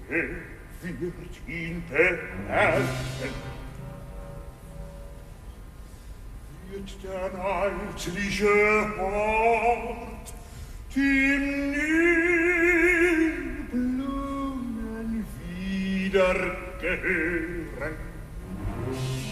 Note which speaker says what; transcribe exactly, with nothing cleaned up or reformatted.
Speaker 1: wird ihn beherrschen. Wird der neidliche Hort dem Nilblumen wieder gehören?